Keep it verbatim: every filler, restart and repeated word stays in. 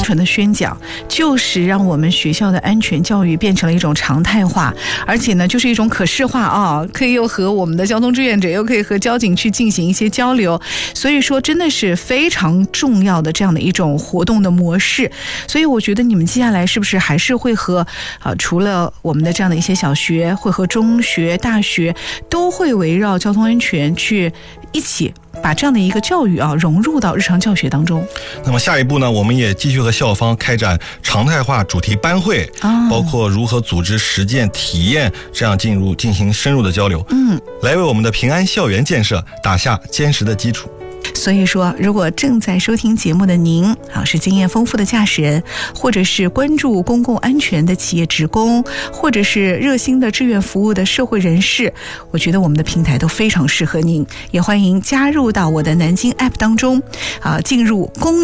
纯的宣讲，就是让我们学校的安全教育变成了一种常态化，而且呢，就是一种可视化啊，可以又和我们的交通志愿者，又可以和交警去进行一些交流。所以说，真的是非常重要的这样的一种活动的模式。所以我觉得你们接下来是不是还是会和呃，除了我们的这样的一些小学，会和中学、大学都会围绕交通安全去一起把这样的一个教育啊融入到日常教学当中。 那么下一步呢，我们也继续和校方开展常态化主题班会，哦、包括如何组织实践体验，这样进入进行深入的交流，嗯，来为我们的平安校园建设打下坚实的基础。 所以说，如果正在收听节目的您啊，是经验丰富的驾驶人，或者是关注公共安全的企业职工，或者是热心的志愿服务的社会人士，我觉得我们的平台都非常适合您，也欢迎加入到我的南京 App 当中啊，进入公益